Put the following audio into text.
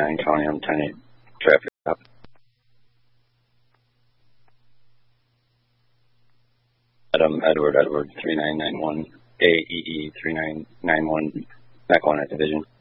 Lorraine County, I'm 10-8 traffic stop. Adam Edward 3991 AEE 3991 Mequon Division.